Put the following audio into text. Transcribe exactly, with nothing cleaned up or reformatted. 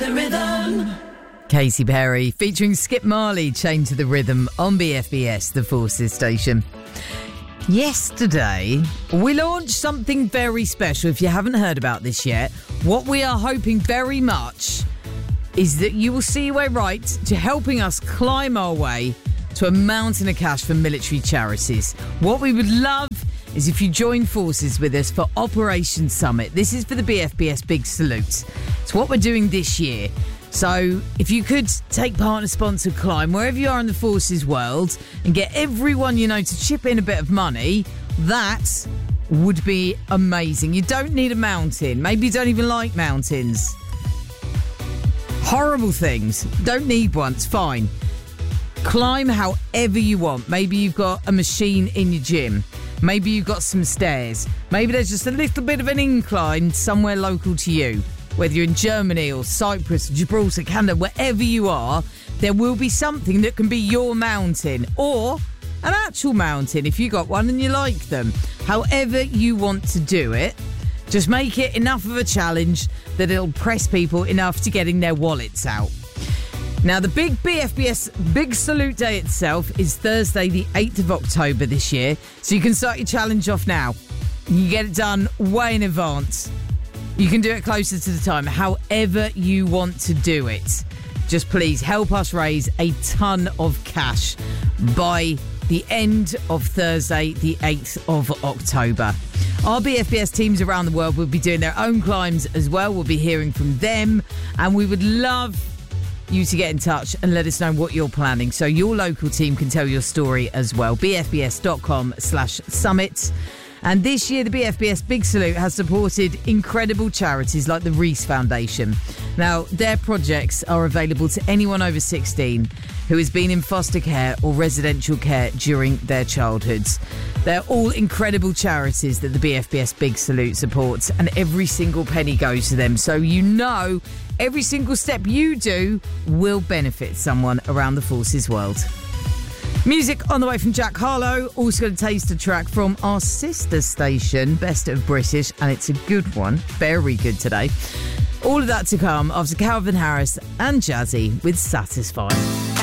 the Rhythm. Katy Perry featuring Skip Marley, Chained to the Rhythm on B F B S, the Forces station. Yesterday, we launched something very special. If you haven't heard about this yet, what we are hoping very much is that you will see your way right to helping us climb our way to a mountain of cash for military charities. What we would love is if you join forces with us for Operation Summit. This is for the B F B S Big Salute. It's what we're doing this year. So if you could take part in a sponsored climb wherever you are in the forces world and get everyone you know to chip in a bit of money, that would be amazing. You don't need a mountain. Maybe you don't even like mountains. Horrible things. Don't need one. It's fine. Climb however you want. Maybe you've got a machine in your gym. Maybe you've got some stairs. Maybe there's just a little bit of an incline somewhere local to you. Whether you're in Germany or Cyprus, Gibraltar, Canada, wherever you are, there will be something that can be your mountain or an actual mountain if you got one and you like them. However you want to do it, just make it enough of a challenge that it'll press people enough to getting their wallets out. Now, the big B F B S Big Salute Day itself is Thursday, the eighth of October this year, so you can start your challenge off now. You can get it done way in advance. You can do it closer to the time, however you want to do it. Just please help us raise a ton of cash by the end of Thursday, the eighth of October. Our B F B S teams around the world will be doing their own climbs as well. We'll be hearing from them, and we would love you to get in touch and let us know what you're planning so your local team can tell your story as well. b f b s dot com slash summit. And this year, the B F B S Big Salute has supported incredible charities like the Reese Foundation. Now, their projects are available to anyone over sixteen who has been in foster care or residential care during their childhoods. They're all incredible charities that the B F B S Big Salute supports, and every single penny goes to them. So you know every single step you do will benefit someone around the forces world. Music on the way from Jack Harlow. Also going to taste a track from our sister station, Best of British, and it's a good one. Very good today. All of that to come after Calvin Harris and Jazzy with Satisfy.